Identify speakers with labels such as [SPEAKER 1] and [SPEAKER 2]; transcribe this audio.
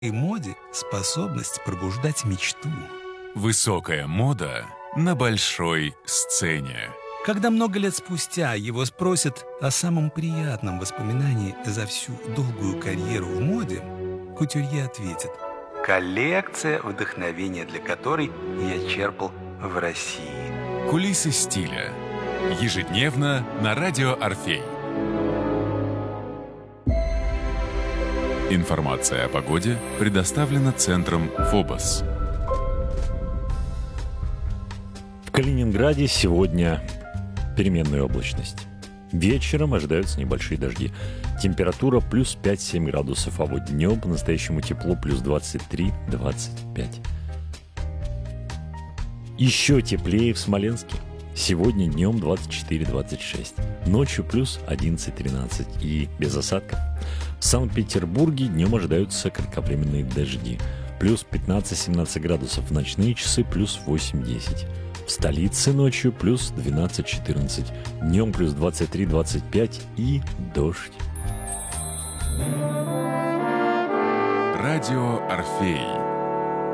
[SPEAKER 1] И моде способность пробуждать мечту.
[SPEAKER 2] Высокая мода на большой сцене.
[SPEAKER 1] Когда много лет спустя его спросят о самом приятном воспоминании за всю долгую карьеру в моде, кутюрье ответит: коллекция, вдохновения для которой я черпал в России.
[SPEAKER 2] Кулисы стиля. Ежедневно на радио «Орфей». Информация о погоде предоставлена центром «Фобос».
[SPEAKER 3] В Калининграде сегодня переменная облачность. Вечером ожидаются небольшие дожди. Температура плюс 5-7 градусов, а вот днем по-настоящему тепло плюс 23-25. Еще теплее в Смоленске. Сегодня днем 24-26, ночью плюс 11-13 и без осадков. В Санкт-Петербурге днем ожидаются кратковременные дожди. Плюс 15-17 градусов в ночные часы, плюс 8-10. В столице ночью плюс 12-14, днем плюс 23-25 и дождь.
[SPEAKER 2] Радио «Орфей».